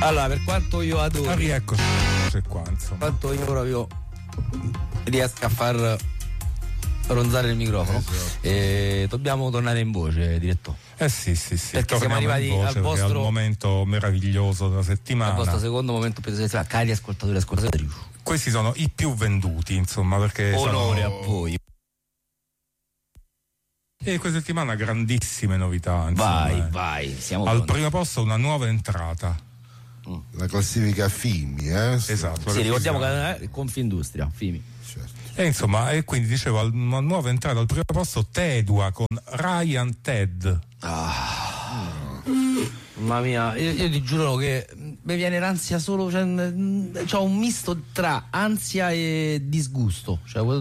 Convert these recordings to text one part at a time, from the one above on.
Allora, per quanto io adoro, rieccoci qua, insomma. quanto io proprio riesco a far ronzare il microfono, dobbiamo tornare in voce, direttore. Sì. Perché siamo arrivati al vostro momento meraviglioso della settimana. Al vostro secondo momento più settimana. Cari ascoltatori e ascoltatrici, questi sono i più venduti, insomma, perché onore a voi. E questa settimana grandissime novità, insomma. Vai, siamo al primo posto una nuova entrata. La classifica Fimi, Esatto. Sì, ricordiamo che è Confindustria, Fimi. Certo. E insomma, e quindi dicevo, una nuova entrata al primo posto, Tedua con Ryan Ted. Mamma mia, io ti giuro che mi viene l'ansia solo, c'ho un misto tra ansia e disgusto,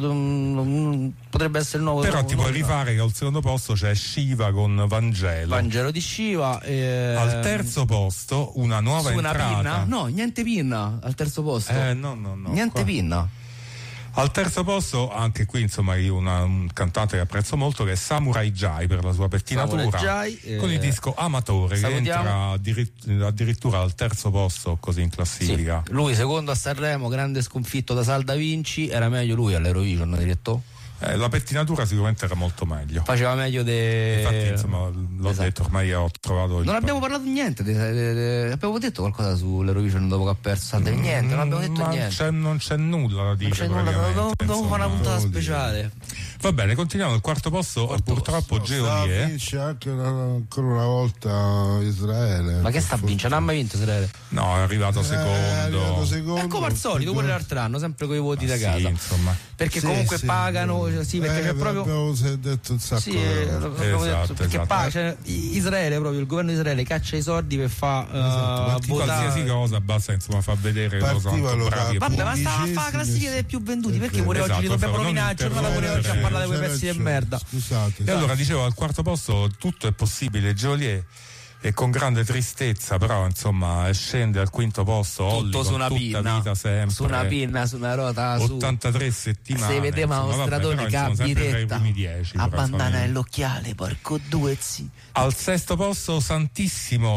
potrebbe essere il nuovo. Però ti puoi rifare che al secondo posto c'è Shiva con Vangelo di Shiva. Al terzo posto una nuova entrata. Pinna? No, niente pinna al terzo posto. No. Niente qua. pinna. Al terzo posto, anche qui insomma un cantante che apprezzo molto, che è Samurai Jai per la sua pettinatura, con il disco Amatore, salutiamo. che entra addirittura al terzo posto così in classifica. Sì. Lui secondo a Sanremo, grande sconfitto da Salda Vinci, era meglio lui all'Eurovision, diretto? La pettinatura sicuramente era molto meglio. Faceva meglio Infatti insomma l'ho detto, ormai ho trovato non abbiamo parlato niente abbiamo detto qualcosa sull'Eurovision dopo che ha perso Salda? Niente, non abbiamo detto niente. Non c'è nulla da dire. Dobbiamo fare una puntata speciale. Va bene, continuiamo. Al quarto posto purtroppo Geolier. Vince anche ancora una volta Israele. Ma che sta vincendo? Non ha mai vinto Israele? No, è arrivato secondo. È come al solito, pure l'altro anno, sempre con i voti da casa. Sì, insomma. Perché comunque pagano, perché c'è proprio. Abbiamo detto un sacco. Esatto, perché Israele, proprio il governo di Israele caccia i soldi per far qualsiasi cosa, basta insomma far vedere cosa bravi. Vabbè, ma stava a fare la classifica dei più venduti, perché pure oggi li dobbiamo rovinare, giornata pure oggi a parlare di quei pezzi di merda. Scusate. E allora dicevo, al quarto posto tutto è possibile, Geolier, e con grande tristezza però insomma scende al quinto posto Olli, tutto su una pinna, vita sempre, su una pinna, su una rota, 83 settimane, se vedeva uno stradone che ha diretta a bandana l'occhiale, porco due zi. Al sesto posto Santissimo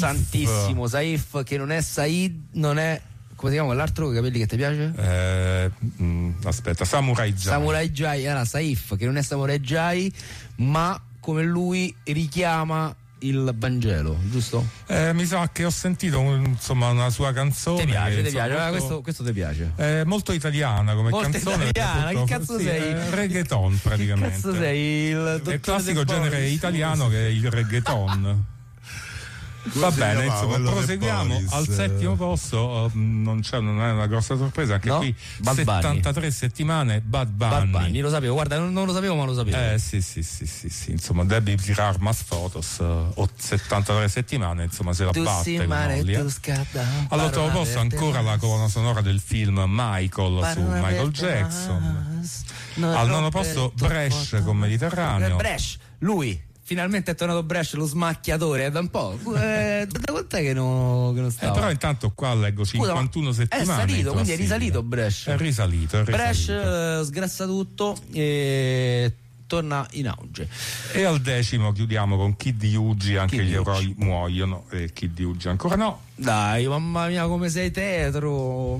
Saif, che non è Said, non è, come si chiama l'altro con i capelli che ti piace? Aspetta, Samurai Jai. Era Saif, che non è Samurai Jai, ma come lui richiama il Vangelo, giusto? Mi sa che ho sentito insomma una sua canzone. Ti piace? Molto, questo ti piace? Molto italiana come canzone. Che cazzo sei? Reggaeton praticamente. Che cazzo sei? Il classico genere italiano che è il reggaeton. Va bene, insomma, proseguiamo. Al settimo posto non è una grossa sorpresa, anche qui Bad 73 Bunny. Settimane Bad Bunny. Lo sapevo, guarda, non lo sapevo, ma lo sapevo. Sì, insomma, devi tirar mas fotos, 73 settimane, insomma, se la batte con Olli. All'ottavo posto ancora la colonna sonora del film Michael su Michael Jackson. Al nono posto Brescia con Mediterraneo. Lui finalmente è tornato Brescia, lo smacchiatore, da un po'. Da quant'è che non stava? Però intanto qua leggo 51 settimane. È salito, quindi è risalito Brescia. È risalito. Brescia sgrassa tutto e torna in auge. E al decimo chiudiamo con Kid Yugi, anche gli eroi muoiono, e Kid Yugi ancora no. Dai, mamma mia, come sei tetro.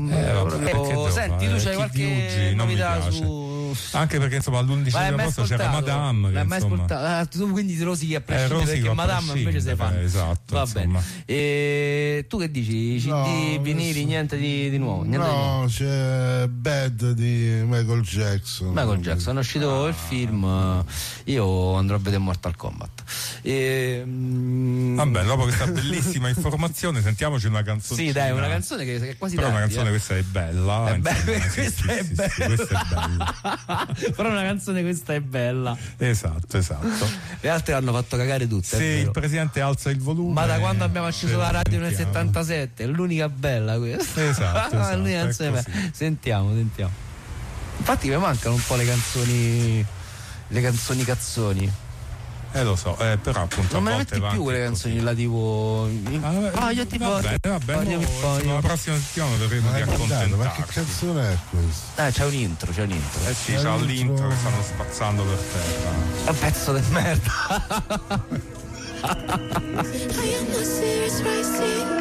Senti, tu c'hai qualche novità su... Anche perché insomma all'11° posto c'era Madame. L'hai mai ascoltato? Tu quindi ti rosichi a prescindere, perché Madame invece sei fan. Esatto. Va bene. E tu che dici? CD, vinili, niente di nuovo? No, c'è Bad di Michael Jackson. È uscito il film. Io andrò a vedere Mortal Kombat. Vabbè, dopo questa bellissima informazione, sentiamoci una canzone. Sì, dai, una canzone che è quasi però tardi, una canzone questa è bella. Questa è bella. Questa è bella. Però una canzone questa è bella. Esatto. Le altre l'hanno fatto cagare tutte. Sì, il presidente alza il volume. Ma da quando abbiamo acceso la radio nel 77 è l'unica bella questa. Esatto. L'unica canzone bella. Sentiamo. Infatti mi mancano un po' le canzoni cazzoni. Lo so, però appunto non me ne metti più quelle canzoni là tipo io ti vabbè, la prossima settimana dovremo riaccontentarci. Ma che canzone è questa? C'è un intro. Sì, c'ha l'intro che stanno spazzando per terra. Un pezzo di merda. I am not serious, right?